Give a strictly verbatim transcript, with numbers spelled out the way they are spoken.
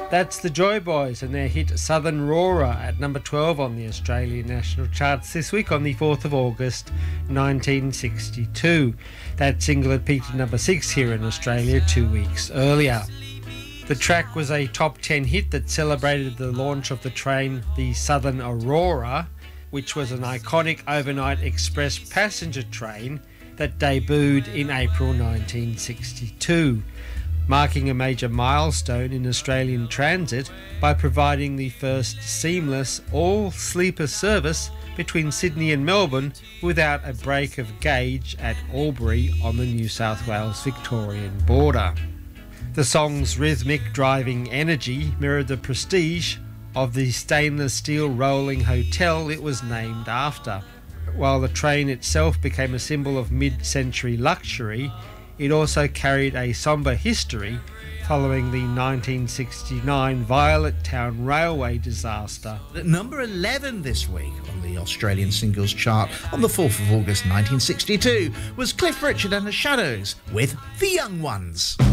That's the Joy Boys and their hit Southern Roarer at number twelve on the Australian National Charts this week on the fourth of August nineteen sixty-two. That single had peaked at number six here in Australia two weeks earlier. The track was a top ten hit that celebrated the launch of the train, the Southern Aurora, which was an iconic overnight express passenger train that debuted in April nineteen sixty-two. Marking a major milestone in Australian transit by providing the first seamless all-sleeper service between Sydney and Melbourne without a break of gauge at Albury on the New South Wales-Victorian border. The song's rhythmic driving energy mirrored the prestige of the stainless steel rolling hotel it was named after. While the train itself became a symbol of mid-century luxury, it also carried a sombre history following the nineteen sixty-nine Violet Town Railway disaster. At number eleven this week on the Australian Singles Chart on the fourth of August nineteen sixty-two was Cliff Richard and the Shadows with The Young Ones.